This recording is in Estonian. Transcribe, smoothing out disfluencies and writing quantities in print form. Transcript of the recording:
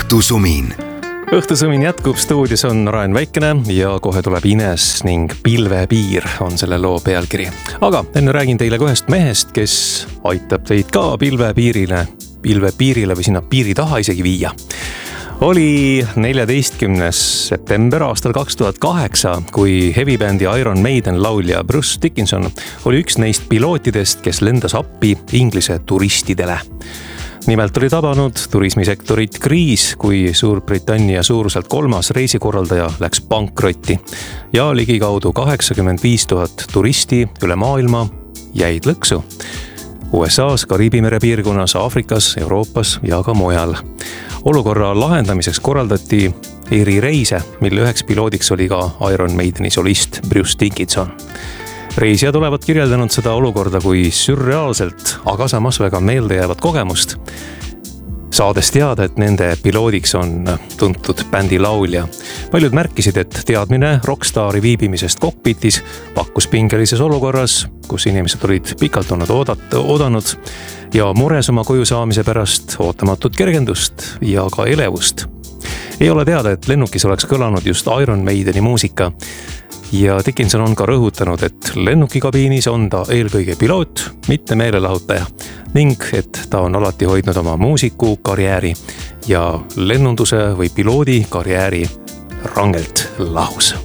Õhtusumin. Õhtusumin jätkub, stuudios on Raen Väikene ja kohe tuleb Ines ning Pilvepiir on selle loo pealkiri. Aga enne räägin teile ühest mehest, kes aitab teid ka pilvepiirile või sinna piiri taha isegi viia. Oli 14. september aastal 2008, kui heavybändi Iron Maiden laulja Bruce Dickinson oli üks neist pilootidest, kes lendas appi Inglise turistidele. Nimelt oli tabanud turismisektorit kriis, kui Suurbritannia suuruselt 3. reisikorraldaja läks pankrotti ja ligikaudu 85 000 turisti üle maailma jäid lõksu. USAs, Kariibi mere piirkonnas, Aafrikas, Euroopas ja ka mujal. Olukorra lahendamiseks korraldati erireise, mille üheks piloodiks oli ka Iron Maideni solist Bruce Dickinson. Reisijad olevat kirjeldanud seda olukorda kui sürreaalselt, aga samas väga meeldejäävat kogemust. Saades teada, et nende piloodiks on tuntud bändi laulja. Paljud märkisid, et teadmine rockstaari viibimisest kokpitis pakkus pingelises olukorras, kus inimesed olid pikalt oodanud ja mures oma koju saamise pärast ootamatut kergendust ja ka elevust. Ei ole teada, et lennukis oleks kõlanud just Iron Maideni muusika. Ja Dickinson on ka rõhutanud, et lennukikabiinis on ta eelkõige piloot, mitte meelelahutaja ning et ta on alati hoidnud oma muusiku karjääri ja lennunduse või piloodi karjääri rangelt lahus.